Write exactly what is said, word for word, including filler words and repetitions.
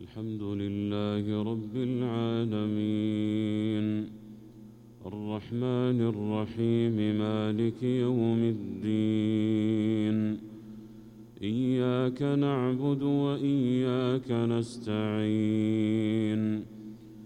الحمد لله رب العالمين الرحمن الرحيم مالك يوم الدين إياك نعبد وإياك نستعين